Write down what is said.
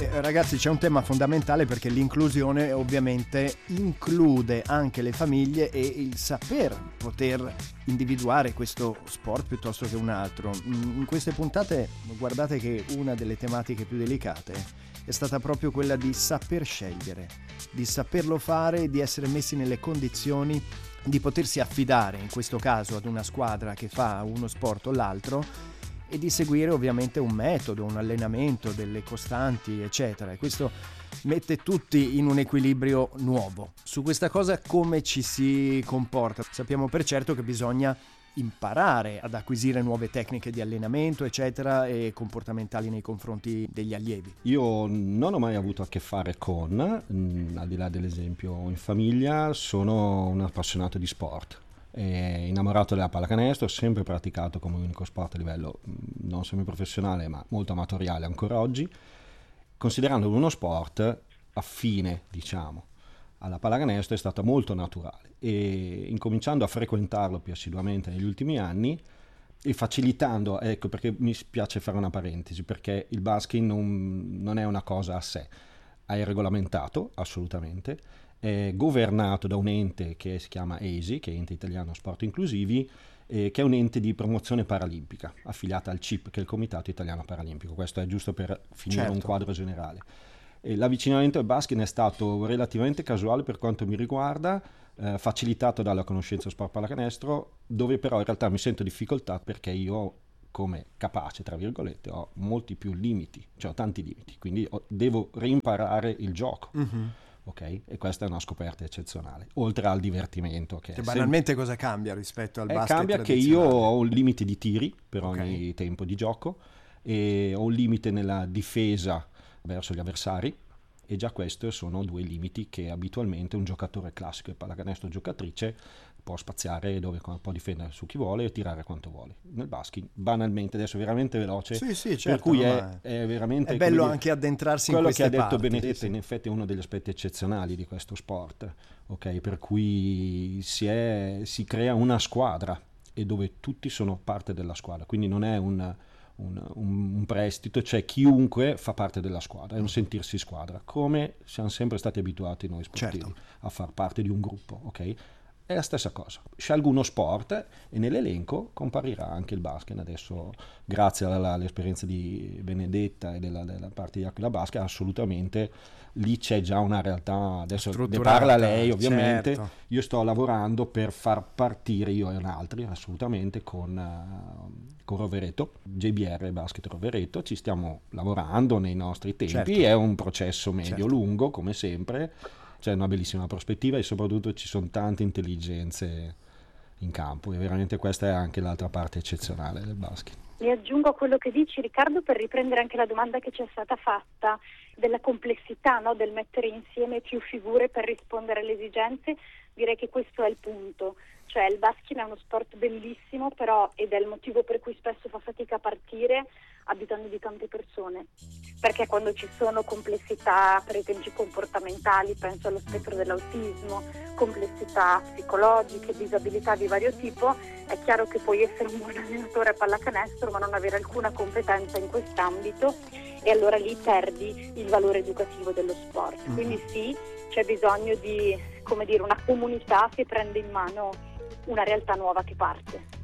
Ragazzi, c'è un tema fondamentale, perché l'inclusione ovviamente include anche le famiglie e il saper poter individuare questo sport piuttosto che un altro. In queste puntate guardate che una delle tematiche più delicate è stata proprio quella di saper scegliere, di saperlo fare, di essere messi nelle condizioni di potersi affidare in questo caso ad una squadra che fa uno sport o l'altro, e di seguire ovviamente un metodo, un allenamento, delle costanti, eccetera. E questo mette tutti in un equilibrio nuovo. Su questa cosa come ci si comporta? Sappiamo per certo che bisogna imparare ad acquisire nuove tecniche di allenamento, eccetera, e comportamentali nei confronti degli allievi. Io non ho mai avuto a che fare con, al di là dell'esempio in famiglia, sono un appassionato di sport. Innamorato della pallacanestro, ho sempre praticato come unico sport a livello non semiprofessionale ma molto amatoriale ancora oggi, considerandolo uno sport affine, diciamo, alla pallacanestro è stata molto naturale, e incominciando a frequentarlo più assiduamente negli ultimi anni e facilitando, ecco perché mi piace fare una parentesi, perché il basket non è una cosa a sé, è regolamentato assolutamente, è governato da un ente che si chiama ESI, che è Ente Italiano Sport Inclusivi, che è un ente di promozione paralimpica, affiliata al CIP, che è il Comitato Italiano Paralimpico. Questo è giusto per finire un quadro generale. L'avvicinamento al basket è stato relativamente casuale per quanto mi riguarda, facilitato dalla conoscenza sport pallacanestro, dove però in realtà mi sento difficoltà perché io, come capace, tra virgolette, ho molti più limiti, cioè ho tanti limiti, quindi devo reimparare il gioco. Ok, e questa è una scoperta eccezionale, oltre al divertimento che banalmente cosa cambia rispetto al basket cambia che io ho un limite di tiri per ogni tempo di gioco, e ho un limite nella difesa verso gli avversari, e già questo sono due limiti che abitualmente un giocatore classico e pallacanestro giocatrice può spaziare dove può difendere su chi vuole e tirare quanto vuole. Nel basket banalmente, adesso veramente veloce, sì, certo, per cui è veramente è bello anche addentrarsi in queste parti. Quello che ha detto parti, Benedetta in effetti è uno degli aspetti eccezionali di questo sport, ok? Per cui si crea una squadra, e dove tutti sono parte della squadra, quindi non è un prestito, cioè chiunque fa parte della squadra, è un sentirsi squadra, come siamo sempre stati abituati noi sportivi a far parte di un gruppo, ok? È la stessa cosa, scelgo uno sport e nell'elenco comparirà anche il basket. Adesso, grazie all'esperienza di Benedetta e della parte di Aquila Basket, assolutamente lì c'è già una realtà, adesso ne parla lei ovviamente, io sto lavorando per far partire, io e altri assolutamente, con Rovereto, JBR Basket Rovereto, ci stiamo lavorando nei nostri tempi, è un processo medio-lungo come sempre. C'è una bellissima prospettiva e soprattutto ci sono tante intelligenze in campo, e veramente questa è anche l'altra parte eccezionale del basket. Mi aggiungo a quello che dici, Riccardo, per riprendere anche la domanda che ci è stata fatta della complessità, no? Del mettere insieme più figure per rispondere alle esigenze. Direi che questo è il punto, cioè il basket è uno sport bellissimo, però, ed è il motivo per cui spesso fa fatica a partire, ha bisogno di tante persone, perché quando ci sono complessità, per esempio comportamentali, penso allo spettro dell'autismo, complessità psicologiche, disabilità di vario tipo, è chiaro che puoi essere un buon allenatore a pallacanestro ma non avere alcuna competenza in quest'ambito, e allora lì perdi il valore educativo dello sport. Quindi sì, c'è bisogno di, come dire, una comunità che prende in mano una realtà nuova che parte.